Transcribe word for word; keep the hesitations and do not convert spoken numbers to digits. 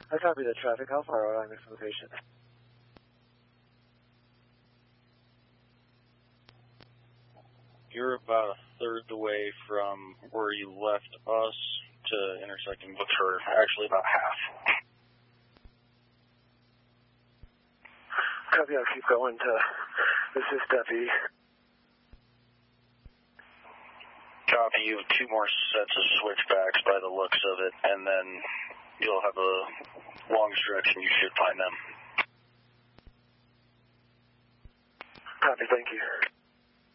I copy the traffic. How far are I from the patient? You're about a third the way from where you left us to intersecting with her. Actually, about half. Copy. I'll keep going to assist deputy. Copy. You have two more sets of switchbacks by the looks of it, and then you'll have a long stretch and you should find them. Copy. Thank you.